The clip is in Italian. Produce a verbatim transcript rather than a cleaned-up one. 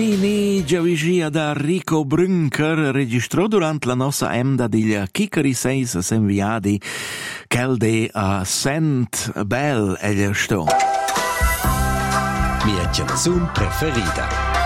Ni Giavigia da Rico Brünker registrò durante la nostra emda degli Chiccari Seis inviati Kelde a Saint Bell e gli sto. Mia canzone preferita.